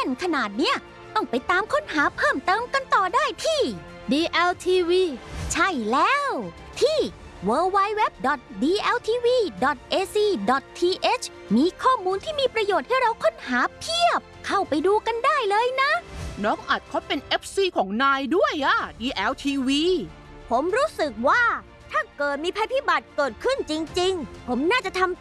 น่นขนาดเนี้ยต้องไปตามค้นหาเพิ่มเติมกันต่อได้ที่ DLTV ใช่แล้วที่ www.dltv.ac.th มีข้อมูลที่มีประโยชน์ให้เราค้นหาเพียบเข้าไปดูกันได้เลยนะน้องอัดเขาเป็น FC ของนายด้วยอะ DLTV ผมรู้สึกว่าถ้าเกิดมีภัยพิบัติเกิดขึ้นจริงๆ ผมน่าจะทำ